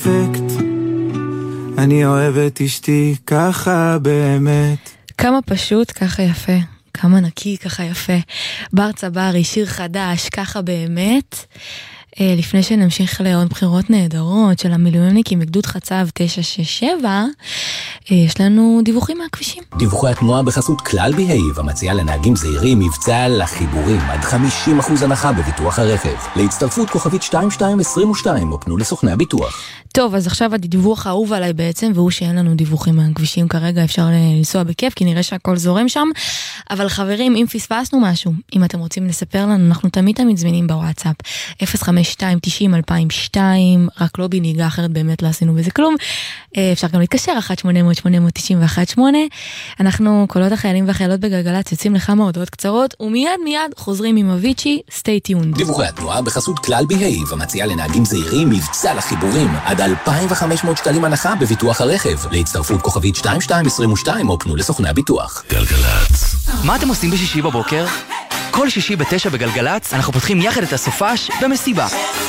אפקט, אני אוהב את אשתי ככה באמת. כמה פשוט, ככה יפה. כמה נקי, ככה יפה. בר צברי, שיר חדש, ככה באמת. לפני שנמשיך לעוד בחירות נהדרות של המילואימניקים מגדוד חצב 967, יש לנו דיווחים מהכבישים. דיווחי התנועה בחסות כלל בהיב, המציעה לנהגים זהירים מבצע לחיבורים עד 50% הנחה בביטוח הרכב. להצטרפות כוכבית 2222 או פנו לסוכני הביטוח. טוב, אז עכשיו הדיווח האהוב עליי בעצם, והוא שאין לנו דיווחים מהכבישים כרגע, אפשר לנסוע בכיף, כי נראה שהכל זורם שם. אבל חברים, אם פספסנו משהו, אם אתם רוצים לספר לנו, אנחנו תמיד זמינים בוואטסאפ. 052-90-2002, רק לא בנהיגה אחרת, באמת לא עשינו בזה כלום. אפשר גם להתקשר, 1-800-891-8. אנחנו, קולות החיילים והחיילות בגלגלצ, יוצאים לכמה הודעות קצרות, ומיד חוזרים עם אביצ'י, stay tuned. דיווחי התנועה בחסות כלל בהיב, המציעה לנהגים זהירים מבצע לחיבורים עד 2,500 שקלים הנחה בביטוח הרכב. להצטרפות כוכבית 2222 או פנו לסוכני הביטוח. גלגלצ. מה אתם עושים בשישי בבוקר? כל שישי ב9 בגלגלצ אנחנו פותחים יחד את הסופש במסיבה.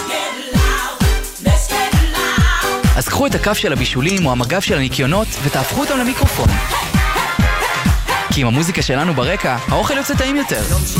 אז קחו את הכף של הבישולים או המגב של הניקיונות ותהפכו אותם למיקרופון. כי עם המוזיקה שלנו ברקע, האוכל יוצא טעים יותר.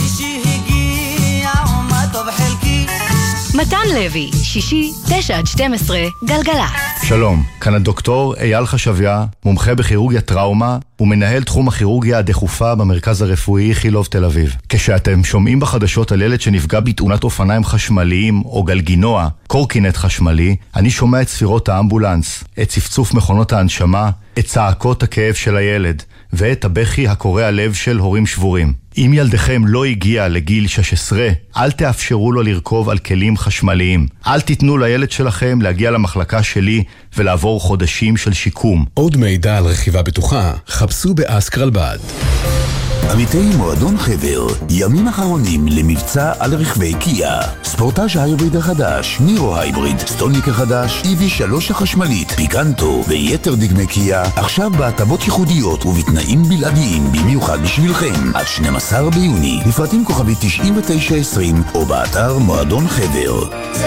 מתן לוי, שישי, 9-12, גלגלצ. שלום, כאן הדוקטור אייל חשביה, מומחה בכירורגיה טראומה ומנהל תחום הכירורגיה הדחופה במרכז הרפואי איכילוב תל אביב. כשאתם שומעים בחדשות על ילד שנפגע בתאונת אופניים חשמליים או גלגינוע, קורקינט חשמלי, אני שומע את ספירות האמבולנס, את צפצוף מכונות ההנשמה, את צעקות הכאב של הילד ואת הבכי הקורע לב של הורים שבורים. אם ילדכם לא הגיע לגיל 16, אל תאפשרו לו לרכוב על כלים חשמליים. אל תיתנו לילד שלכם להגיע למחלקה שלי ולעבור חודשים של שיקום. עוד מידע על רכיבה בטוחה, חפשו באסקרלבד. עמיתי מועדון חבר, ימים אחרונים למבצע על רכבי קיה. ספורטאז' ההיבריד החדש, נירו הייבריד, סטולניק החדש, EV3 החשמלית, פיקנטו ויתר דגמי קיה, עכשיו בהטבות ייחודיות ובתנאים בלעדיים במיוחד בשבילכם. עד 12 ביוני, לפרטים כוכבי 9920 או באתר מועדון חבר.